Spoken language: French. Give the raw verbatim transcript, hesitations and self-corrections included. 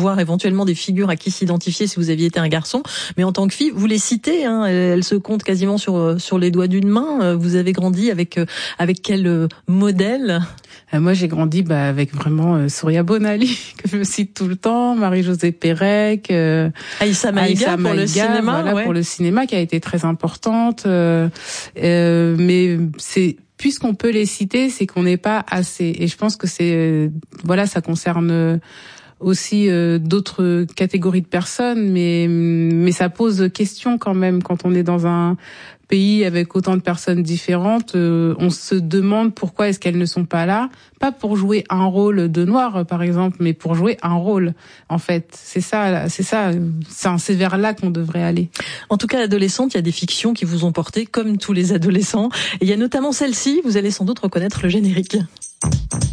voir éventuellement des figures à qui s'identifier si vous aviez été un garçon. Mais en tant que fille, vous les citez, hein, elles se comptent quasiment sur sur les doigts d'une main. Vous avez grandi avec avec quel modèle ? Moi, j'ai grandi bah, avec vraiment euh, Souria Bonali, que je me cite tout le temps, Marie-Josée Pérec, euh, Aïssa Maïga pour le cinéma, voilà, ouais. pour le cinéma, qui a été très importante. Euh, euh, mais c'est puisqu'on peut les citer, c'est qu'on n'est pas assez. Et je pense que c'est euh, voilà, ça concerne aussi euh, d'autres catégories de personnes, mais mais ça pose question quand même quand on est dans un pays avec autant de personnes différentes. Euh, on se demande pourquoi est-ce qu'elles ne sont pas là, pas pour jouer un rôle de noir par exemple, mais pour jouer un rôle. En fait, c'est ça, c'est ça, c'est vers là qu'on devrait aller. En tout cas, adolescente, il y a des fictions qui vous ont porté, comme tous les adolescents. Et il y a notamment celle-ci. Vous allez sans doute reconnaître le générique.